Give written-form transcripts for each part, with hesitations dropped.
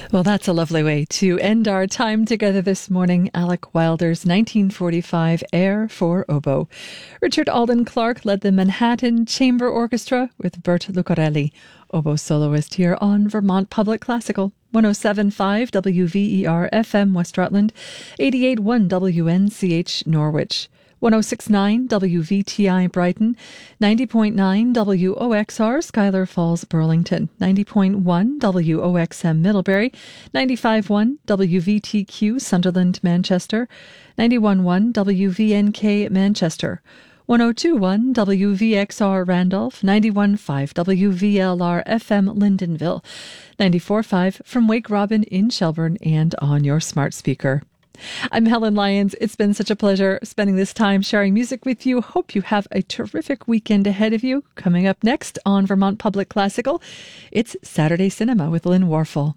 Well, that's a lovely way to end our time together this morning. Alec Wilder's 1945 Air for Oboe. Richard Alden Clark led the Manhattan Chamber Orchestra with Bert Lucarelli, oboe soloist, here on Vermont Public Classical. 107.5 WVER FM West Rutland, 88.1 WNCH Norwich, 106.9 WVTI Brighton, 90.9 WOXR Schuyler Falls Burlington, 90.1 WOXM Middlebury, 95.1 WVTQ Sunderland Manchester, 91.1 WVNK Manchester, 102.1 WVXR Randolph, 91.5 WVLR FM Lyndonville, 94.5 from Wake Robin in Shelburne and on your smart speaker. I'm Helen Lyons. It's been such a pleasure spending this time sharing music with you. Hope you have a terrific weekend ahead of you. Coming up next on Vermont Public Classical, it's Saturday Cinema with Lynn Warfel.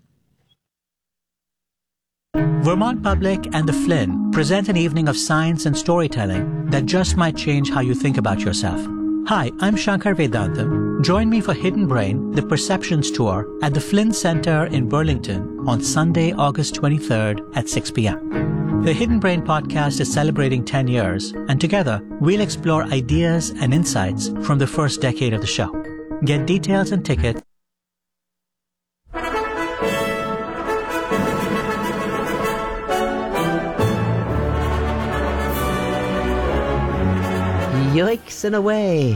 Vermont Public and the Flynn present an evening of science and storytelling that just might change how you think about yourself. Hi, I'm Shankar Vedantam. Join me for Hidden Brain, the Perceptions Tour at the Flynn Center in Burlington on Sunday, August 23rd at 6 p.m. The Hidden Brain podcast is celebrating 10 years, and together we'll explore ideas and insights from the first decade of the show. Get details and tickets. Yikes and away.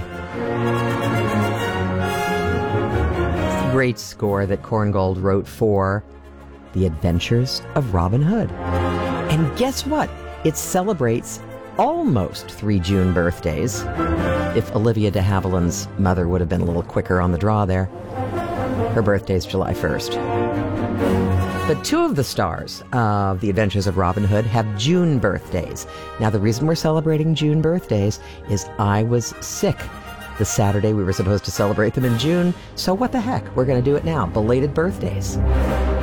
It's the great score that Korngold wrote for The Adventures of Robin Hood. And guess what? It celebrates almost 3 June birthdays. If Olivia de Havilland's mother would have been a little quicker on the draw there. Her birthday's July 1st. But 2 of the stars of The Adventures of Robin Hood have June birthdays. Now, the reason we're celebrating June birthdays is I was sick the Saturday we were supposed to celebrate them in June, so what the heck? We're going to do it now. Belated birthdays.